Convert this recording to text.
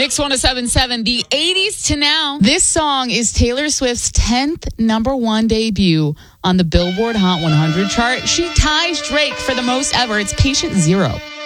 Mix 107.7, the 80s to now. This song is Taylor Swift's 10th number one debut on the Billboard Hot 100 chart. She ties Drake for the most ever. It's Patient Zero.